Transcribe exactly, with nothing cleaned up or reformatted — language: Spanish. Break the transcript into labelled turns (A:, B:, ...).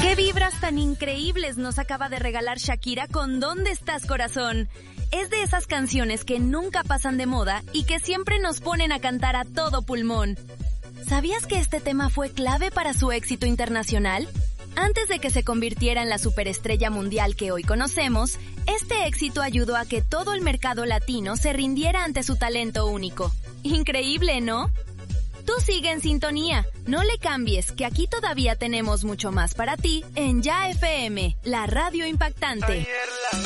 A: ¡Qué vibras tan increíbles nos acaba de regalar Shakira con ¿Dónde estás, corazón? Es de esas canciones que nunca pasan de moda y que siempre nos ponen a cantar a todo pulmón. ¿Sabías que este tema fue clave para su éxito internacional? Antes de que se convirtiera en la superestrella mundial que hoy conocemos, este éxito ayudó a que todo el mercado latino se rindiera ante su talento único. Increíble, ¿no? Tú sigue en sintonía, no le cambies, que aquí todavía tenemos mucho más para ti en Ya F M, la radio impactante.